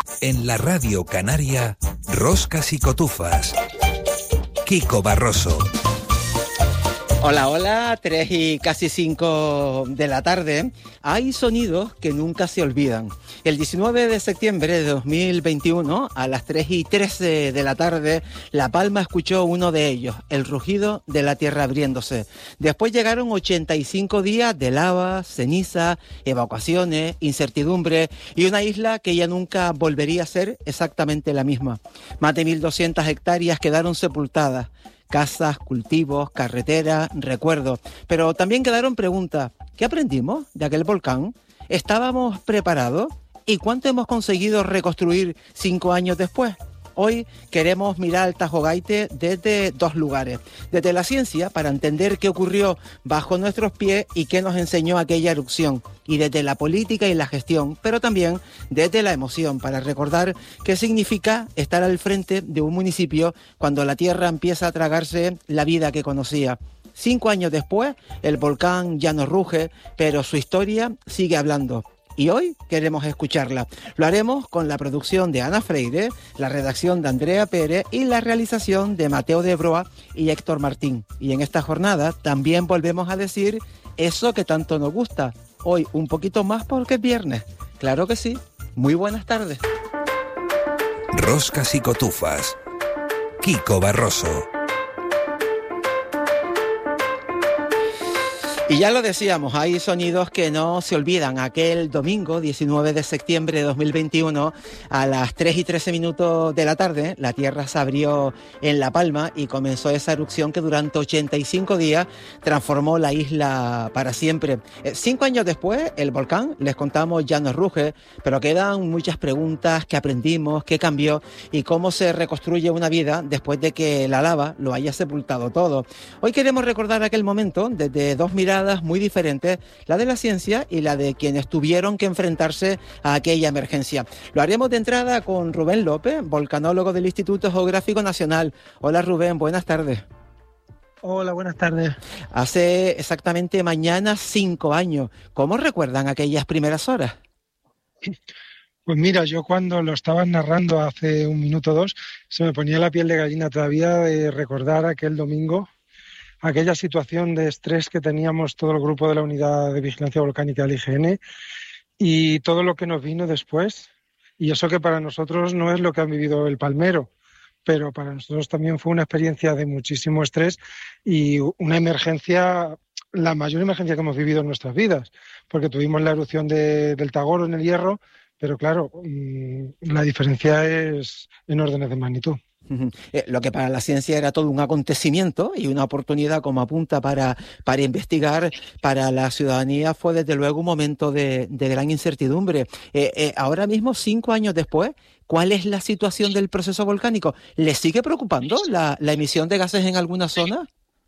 En la Radio Canaria, Roscas y Cotufas. Kiko Barroso. Hola, hola, 3 y casi 5 de la tarde. Hay sonidos que nunca se olvidan. El 19 de septiembre de 2021, a las 3 y 13 de la tarde, La Palma escuchó uno de ellos, el rugido de la tierra abriéndose. Después llegaron 85 días de lava, ceniza, evacuaciones, incertidumbre y una isla que ya nunca volvería a ser exactamente la misma. Más de 1.200 hectáreas quedaron sepultadas. Casas, cultivos, carreteras, recuerdos. Pero también quedaron preguntas. ¿Qué aprendimos de aquel volcán? ¿Estábamos preparados? ¿Y cuánto hemos conseguido reconstruir 5 años después? Hoy queremos mirar al Tajo Gaite desde 2 lugares. Desde la ciencia, para entender qué ocurrió bajo nuestros pies y qué nos enseñó aquella erupción. Y desde la política y la gestión, pero también desde la emoción, para recordar qué significa estar al frente de un municipio cuando la tierra empieza a tragarse la vida que conocía. 5 años después, el volcán ya no ruge, pero su historia sigue hablando. Y hoy queremos escucharla. Lo haremos con la producción de Ana Freire, la redacción de Andrea Pérez y la realización de Mateo de Broa y Héctor Martín. Y en esta jornada también volvemos a decir eso que tanto nos gusta. Hoy un poquito más porque es viernes. Claro que sí. Muy buenas tardes. Roscas y Cotufas. Kiko Barroso. Y ya lo decíamos, hay sonidos que no se olvidan. Aquel domingo, 19 de septiembre de 2021, a las 3 y 13 minutos de la tarde, la tierra se abrió en La Palma y comenzó esa erupción que durante 85 días transformó la isla para siempre. 5 años después, el volcán, les contamos, ya no ruge, pero quedan muchas preguntas: qué aprendimos, qué cambió y cómo se reconstruye una vida después de que la lava lo haya sepultado todo. Hoy queremos recordar aquel momento desde 2 miradas muy diferentes, la de la ciencia y la de quienes tuvieron que enfrentarse a aquella emergencia. Lo haremos de entrada con Rubén López, volcanólogo del Instituto Geográfico Nacional. Hola Rubén, buenas tardes. Hola, buenas tardes. Hace exactamente mañana 5 años. ¿Cómo recuerdan aquellas primeras horas? Pues mira, yo cuando lo estabas narrando hace 1 minuto o 2, se me ponía la piel de gallina todavía de recordar aquel domingo, aquella situación de estrés que teníamos todo el grupo de la Unidad de Vigilancia Volcánica del IGN y todo lo que nos vino después. Y eso que para nosotros no es lo que ha vivido el Palmero, pero para nosotros también fue una experiencia de muchísimo estrés y una emergencia, la mayor emergencia que hemos vivido en nuestras vidas, porque tuvimos la erupción del Tagoro en el Hierro, pero claro, la diferencia es en órdenes de magnitud. Lo que para la ciencia era todo un acontecimiento y una oportunidad, como apunta, para investigar, para la ciudadanía fue desde luego un momento de gran incertidumbre. Ahora mismo, 5 años después, ¿cuál es la situación del proceso volcánico? ¿Le sigue preocupando la emisión de gases en alguna zona?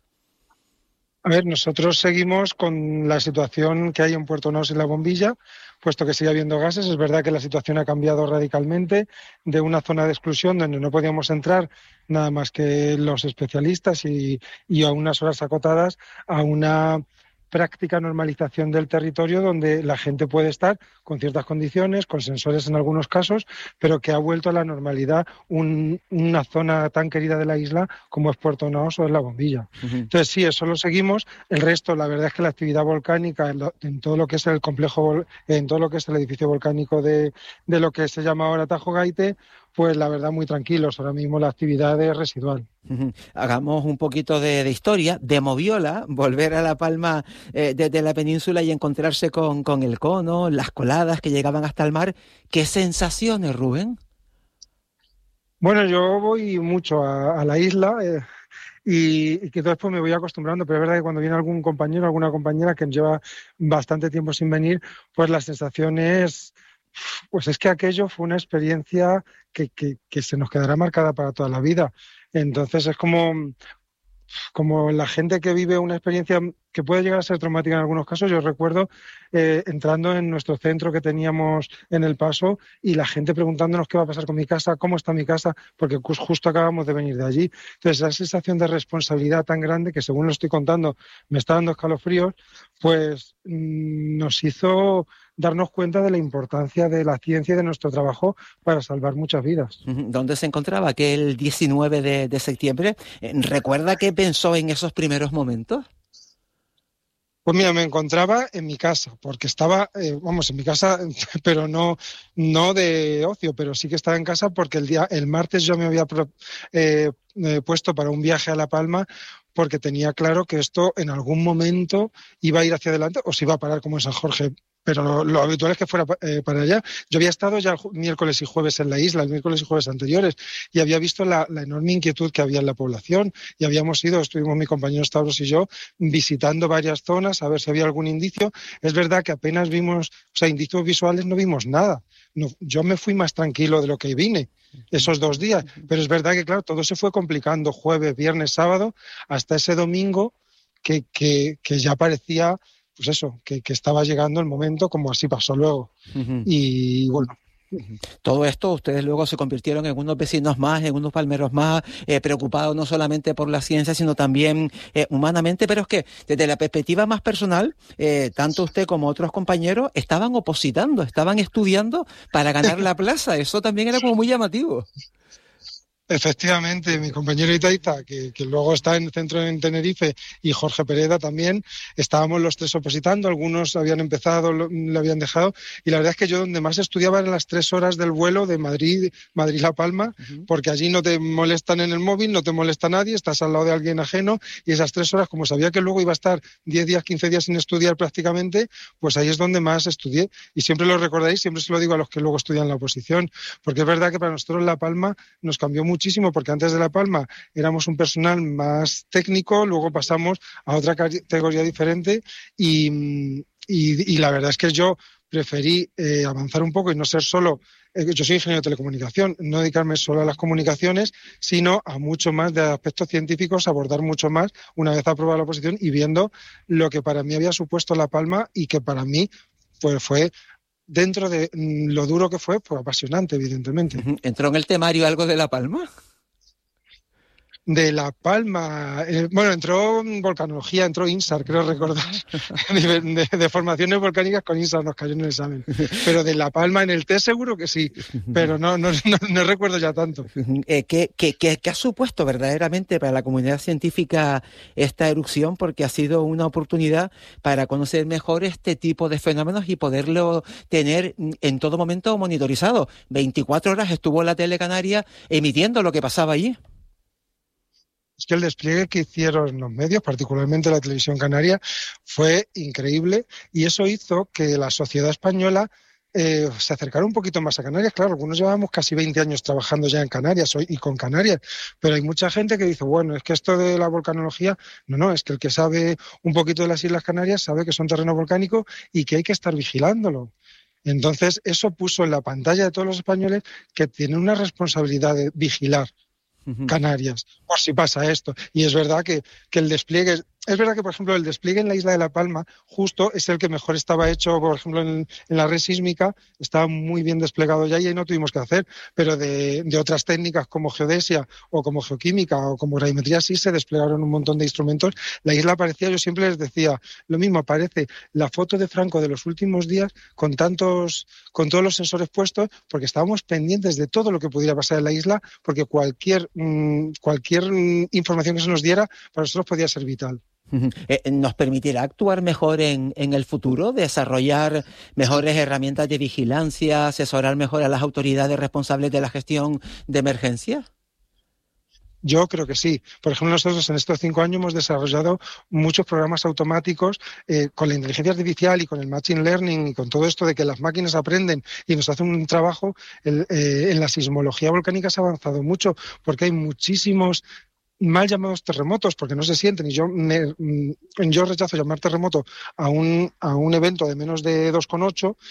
A ver, nosotros seguimos con la situación que hay en Puerto Nos en La Bombilla, puesto que sigue habiendo gases. Es verdad que la situación ha cambiado radicalmente de una zona de exclusión donde no podíamos entrar nada más que los especialistas y a unas horas acotadas a una práctica normalización del territorio donde la gente puede estar con ciertas condiciones, con sensores en algunos casos, pero que ha vuelto a la normalidad una zona tan querida de la isla como es Puerto Nos o es La Bombilla. Uh-huh. Entonces sí, eso lo seguimos. El resto, la verdad es que la actividad volcánica en todo lo que es el complejo, en todo lo que es el edificio volcánico de lo que se llama ahora Tajo Gaite, pues la verdad muy tranquilos. Ahora mismo la actividad es residual. Hagamos un poquito de historia, de moviola, volver a La Palma desde la península y encontrarse con el cono, las coladas que llegaban hasta el mar. ¿Qué sensaciones, Rubén? Bueno, yo voy mucho a la isla y que después me voy acostumbrando, pero es verdad que cuando viene algún compañero, alguna compañera que lleva bastante tiempo sin venir, pues la sensación es... Pues es que aquello fue una experiencia que se nos quedará marcada para toda la vida. Entonces es como la gente que vive una experiencia que puede llegar a ser traumática en algunos casos. Yo recuerdo entrando en nuestro centro que teníamos en El Paso y la gente preguntándonos qué va a pasar con mi casa, cómo está mi casa, porque justo acabamos de venir de allí. Entonces, esa sensación de responsabilidad tan grande que, según lo estoy contando, me está dando escalofríos, pues nos hizo darnos cuenta de la importancia de la ciencia y de nuestro trabajo para salvar muchas vidas. ¿Dónde se encontraba aquel 19 de septiembre? ¿Recuerda qué pensó en esos primeros momentos? Pues mira, me encontraba en mi casa, porque estaba, en mi casa, pero no de ocio, pero sí que estaba en casa porque el martes yo me había puesto para un viaje a La Palma, porque tenía claro que esto en algún momento iba a ir hacia adelante o se iba a parar como en San Jorge. Pero lo habitual es que fuera para allá. Yo había estado ya el miércoles y jueves en la isla, el miércoles y jueves anteriores, y había visto la enorme inquietud que había en la población. Y estuvimos mi compañero Stavros y yo visitando varias zonas a ver si había algún indicio. Es verdad que apenas vimos, indicios visuales no vimos nada. No, yo me fui más tranquilo de lo que vine esos 2 días, pero es verdad que, claro, todo se fue complicando jueves, viernes, sábado, hasta ese domingo que ya parecía... pues eso, que estaba llegando el momento, como así pasó luego. Uh-huh. Y bueno. Todo esto, ustedes luego se convirtieron en unos vecinos más, en unos palmeros más, preocupados no solamente por la ciencia, sino también humanamente, pero es que desde la perspectiva más personal, tanto usted como otros compañeros estaban opositando, estaban estudiando para ganar la plaza. Eso también era como muy llamativo. Efectivamente, mi compañero Itaita, que luego está en el centro en Tenerife, y Jorge Pereda también, estábamos los tres opositando, algunos habían empezado, lo habían dejado, y la verdad es que yo donde más estudiaba eran las 3 horas del vuelo de Madrid-La Palma, uh-huh. Porque allí no te molestan en el móvil, no te molesta nadie, estás al lado de alguien ajeno, y esas 3 horas, como sabía que luego iba a estar 10 días, 15 días sin estudiar prácticamente, pues ahí es donde más estudié, y siempre lo recordáis, siempre se lo digo a los que luego estudian la oposición, porque es verdad que para nosotros La Palma nos cambió muchísimo, porque antes de La Palma éramos un personal más técnico, luego pasamos a otra categoría diferente y la verdad es que yo preferí avanzar un poco y no ser solo, yo soy ingeniero de telecomunicación, no dedicarme solo a las comunicaciones, sino a mucho más de aspectos científicos, abordar mucho más una vez aprobada la oposición y viendo lo que para mí había supuesto La Palma y que para mí pues fue... dentro de lo duro que fue, pues apasionante, evidentemente. ¿Entró en el temario algo de La Palma? De La Palma, entró volcanología, entró INSAR, creo recordar, de formaciones volcánicas con INSAR nos cayó en el examen, pero de La Palma en el test seguro que sí, pero no recuerdo ya tanto. ¿Qué ha supuesto verdaderamente para la comunidad científica esta erupción? Porque ha sido una oportunidad para conocer mejor este tipo de fenómenos y poderlo tener en todo momento monitorizado. 24 horas estuvo la tele canaria emitiendo lo que pasaba allí. Es que el despliegue que hicieron los medios, particularmente la televisión canaria, fue increíble y eso hizo que la sociedad española se acercara un poquito más a Canarias. Claro, algunos llevamos casi 20 años trabajando ya en Canarias y con Canarias, pero hay mucha gente que dice, bueno, es que esto de la volcanología, no, es que el que sabe un poquito de las Islas Canarias sabe que son terreno volcánico y que hay que estar vigilándolo. Entonces, eso puso en la pantalla de todos los españoles que tienen una responsabilidad de vigilar Canarias, por si pasa esto. Y es verdad que el despliegue... Es verdad que, por ejemplo, el despliegue en la isla de La Palma justo es el que mejor estaba hecho, por ejemplo, en la red sísmica, estaba muy bien desplegado ya y ahí no tuvimos que hacer, pero de otras técnicas como geodesia o como geoquímica o como radiometría sí se desplegaron un montón de instrumentos. La isla parecía, yo siempre les decía, lo mismo, parece la foto de Franco de los últimos días con todos los sensores puestos, porque estábamos pendientes de todo lo que pudiera pasar en la isla, porque cualquier información que se nos diera para nosotros podía ser vital. ¿Nos permitirá actuar mejor en el futuro, desarrollar mejores herramientas de vigilancia, asesorar mejor a las autoridades responsables de la gestión de emergencias? Yo creo que sí. Por ejemplo, nosotros en estos 5 años hemos desarrollado muchos programas automáticos con la inteligencia artificial y con el machine learning y con todo esto de que las máquinas aprenden y nos hacen un trabajo. En la sismología volcánica se ha avanzado mucho porque hay muchísimos mal llamados terremotos porque no se sienten, y yo rechazo llamar terremoto a un evento de menos de 2,8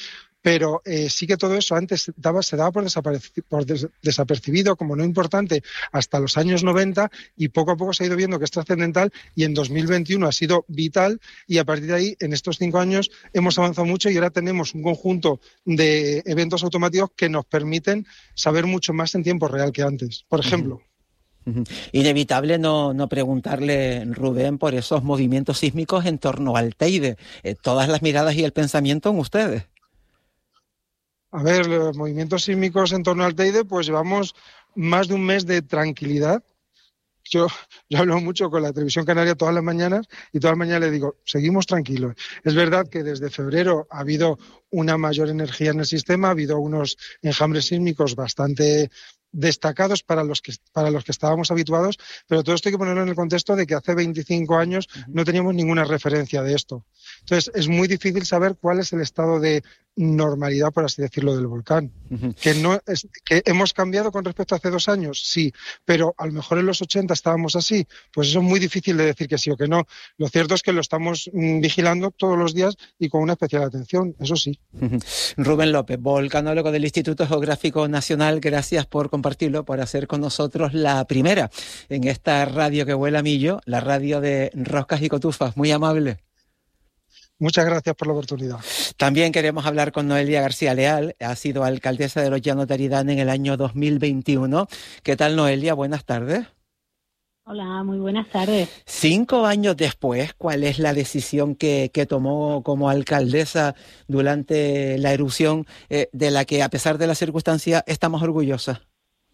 Pero sí que todo eso antes se daba por desapercibido, como no importante, hasta los años 90, y poco a poco se ha ido viendo que es trascendental, y en 2021 ha sido vital, y a partir de ahí, en estos 5 años, hemos avanzado mucho y ahora tenemos un conjunto de eventos automáticos que nos permiten saber mucho más en tiempo real que antes. Por ejemplo. Inevitable no preguntarle, Rubén, por esos movimientos sísmicos en torno al Teide. Todas las miradas y el pensamiento en ustedes. A ver, los movimientos sísmicos en torno al Teide, pues llevamos más de un mes de tranquilidad. Yo hablo mucho con la televisión canaria todas las mañanas y todas las mañanas le digo, seguimos tranquilos. Es verdad que desde febrero ha habido una mayor energía en el sistema, ha habido unos enjambres sísmicos bastante destacados para los que estábamos habituados, pero todo esto hay que ponerlo en el contexto de que hace 25 años no teníamos ninguna referencia de esto. Entonces, es muy difícil saber cuál es el estado de normalidad, por así decirlo, del volcán. Que hemos cambiado con respecto a hace 2 años, sí, pero a lo mejor en los 80 estábamos así, pues eso es muy difícil de decir que sí o que no. Lo cierto es que lo estamos vigilando todos los días y con una especial atención, eso sí. Rubén López, volcanólogo del Instituto Geográfico Nacional, gracias por compartirlo, por hacer con nosotros la primera en esta radio que huele a millo, la radio de Roscas y Cotufas. Muy amable. Muchas gracias por la oportunidad. También queremos hablar con Noelia García Leal, ha sido alcaldesa de los Llanos de Aridane en el año 2021. ¿Qué tal, Noelia? Buenas tardes. Hola, muy buenas tardes. 5 años después, ¿cuál es la decisión que tomó como alcaldesa durante la erupción de la que, a pesar de las circunstancias, estamos orgullosas?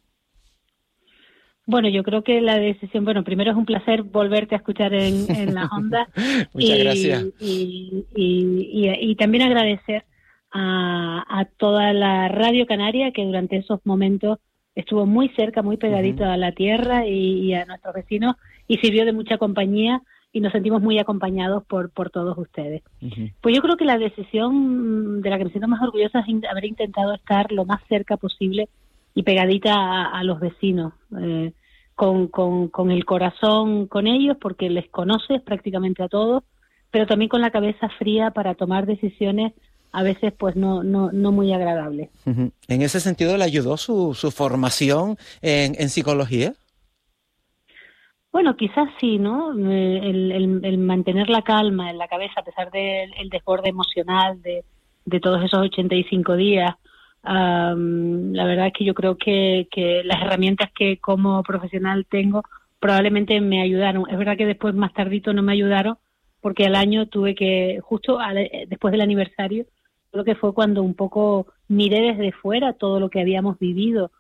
Bueno, yo creo que la decisión, primero es un placer volverte a escuchar en las ondas. Muchas gracias. Y también agradecer a toda la Radio Canaria que durante esos momentos estuvo muy cerca, muy pegadito a la tierra y a nuestros vecinos y sirvió de mucha compañía y nos sentimos muy acompañados por todos ustedes. Pues yo creo que la decisión de la que me siento más orgullosa es haber intentado estar lo más cerca posible y pegadita a los vecinos, con el corazón con ellos, porque les conoces prácticamente a todos, pero también con la cabeza fría para tomar decisiones a veces pues no muy agradables. ¿En ese sentido le ayudó su formación en psicología? Bueno, quizás sí, ¿no? El mantener la calma en la cabeza a pesar del desborde emocional de todos esos 85 días. La verdad es que yo creo que las herramientas que como profesional tengo probablemente me ayudaron. Es verdad que después, más tardito, no me ayudaron porque al año tuve que, justo después del aniversario, creo que fue cuando un poco miré desde fuera todo lo que habíamos vivido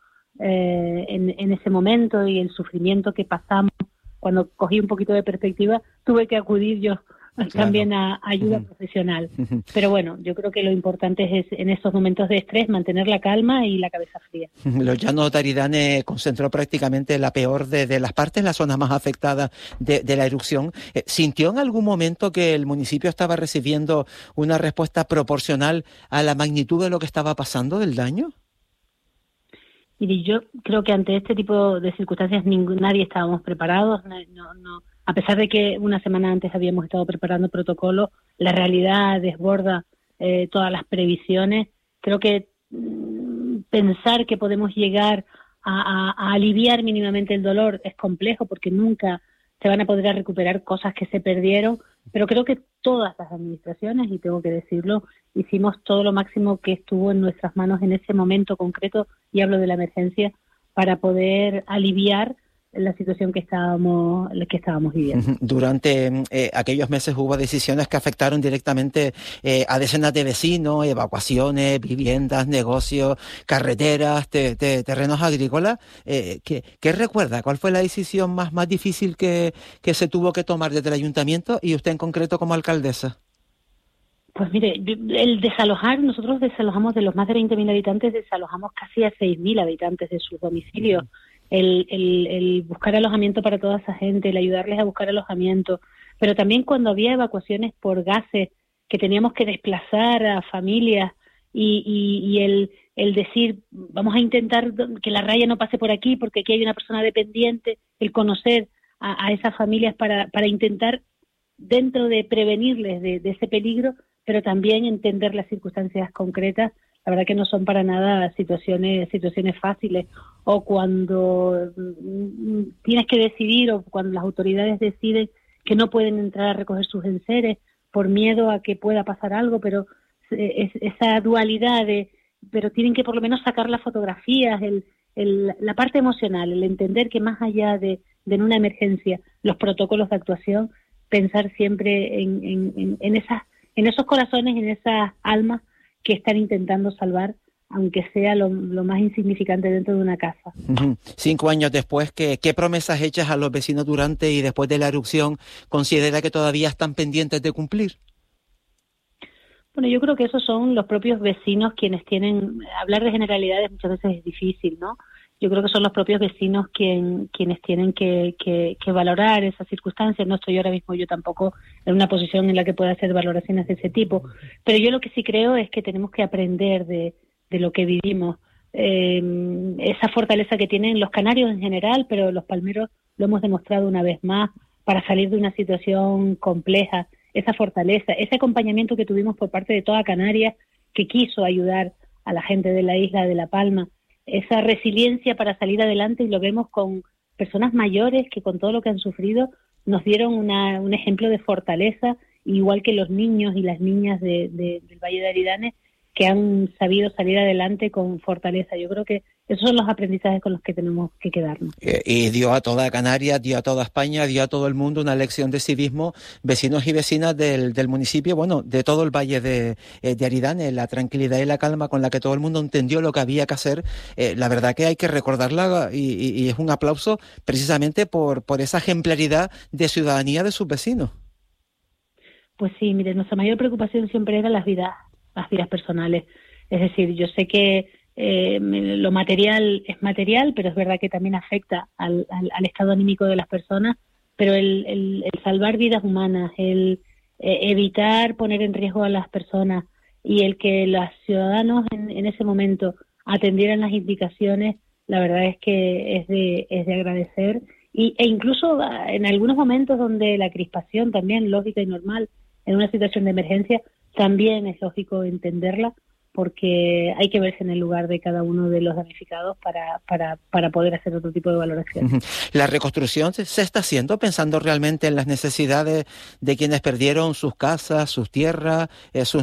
en ese momento y el sufrimiento que pasamos. Cuando cogí un poquito de perspectiva, tuve que acudir yo también a ayuda profesional. Pero bueno, yo creo que lo importante es en estos momentos de estrés mantener la calma y la cabeza fría. Los Llanos de Aridane concentró prácticamente la peor de las partes, la zona más afectada de la erupción. ¿Sintió en algún momento que el municipio estaba recibiendo una respuesta proporcional a la magnitud de lo que estaba pasando, del daño? Mire, yo creo que ante este tipo de circunstancias nadie estábamos preparados. No. A pesar de que una semana antes habíamos estado preparando protocolos, la realidad desborda todas las previsiones. Creo que pensar que podemos llegar a aliviar mínimamente el dolor es complejo porque nunca se van a poder recuperar cosas que se perdieron, pero creo que todas las administraciones, y tengo que decirlo, hicimos todo lo máximo que estuvo en nuestras manos en ese momento concreto, y hablo de la emergencia, para poder aliviar la situación que estábamos viviendo. Durante aquellos meses hubo decisiones que afectaron directamente a decenas de vecinos, evacuaciones, viviendas, negocios, carreteras, terrenos agrícolas. ¿Qué recuerda? ¿Cuál fue la decisión más difícil que se tuvo que tomar desde el ayuntamiento y usted en concreto como alcaldesa? Pues mire, el desalojar, nosotros desalojamos de los más de 20.000 habitantes, desalojamos casi a 6.000 habitantes de sus domicilios. El buscar alojamiento para toda esa gente, el ayudarles a buscar alojamiento, pero también cuando había evacuaciones por gases, que teníamos que desplazar a familias y el decir, vamos a intentar que la raya no pase por aquí porque aquí hay una persona dependiente, el conocer a esas familias para intentar, dentro de prevenirles de ese peligro, pero también entender las circunstancias concretas. La verdad que no son para nada situaciones fáciles, o cuando tienes que decidir, o cuando las autoridades deciden que no pueden entrar a recoger sus enseres por miedo a que pueda pasar algo, pero esa dualidad pero tienen que por lo menos sacar las fotografías, la parte emocional, el entender que más allá de en una emergencia, los protocolos de actuación, pensar siempre en esos corazones, en esas almas que están intentando salvar, aunque sea lo más insignificante dentro de una casa. 5 años después, ¿qué promesas hechas a los vecinos durante y después de la erupción considera que todavía están pendientes de cumplir? Bueno, yo creo que esos son los propios vecinos quienes tienen... Hablar de generalidades muchas veces es difícil, ¿no? Yo creo que son los propios vecinos quienes tienen que valorar esas circunstancias. No estoy ahora mismo yo tampoco en una posición en la que pueda hacer valoraciones de ese tipo. Pero yo lo que sí creo es que tenemos que aprender de lo que vivimos. Esa fortaleza que tienen los canarios en general, pero los palmeros lo hemos demostrado una vez más para salir de una situación compleja. Esa fortaleza, ese acompañamiento que tuvimos por parte de toda Canarias, que quiso ayudar a la gente de la isla de La Palma, esa resiliencia para salir adelante, y lo vemos con personas mayores que con todo lo que han sufrido nos dieron un ejemplo de fortaleza, igual que los niños y las niñas del Valle de Aridane, que han sabido salir adelante con fortaleza. Yo creo que esos son los aprendizajes con los que tenemos que quedarnos. Y dio a toda Canarias, dio a toda España, dio a todo el mundo una lección de civismo, vecinos y vecinas del municipio, bueno, de todo el Valle de Aridane, la tranquilidad y la calma con la que todo el mundo entendió lo que había que hacer. La verdad que hay que recordarla y es un aplauso precisamente por esa ejemplaridad de ciudadanía de sus vecinos. Pues sí, mire, nuestra mayor preocupación siempre era las vidas personales. Es decir, yo sé que lo material es material, pero es verdad que también afecta al estado anímico de las personas, pero el salvar vidas humanas, el evitar poner en riesgo a las personas, y el que los ciudadanos en ese momento atendieran las indicaciones, la verdad es que es de agradecer, e incluso en algunos momentos donde la crispación también, lógica y normal, en una situación de emergencia, también es lógico entenderla, porque hay que verse en el lugar de cada uno de los damnificados para poder hacer otro tipo de valoración. La reconstrucción se está haciendo pensando realmente en las necesidades de quienes perdieron sus casas, sus tierras, sus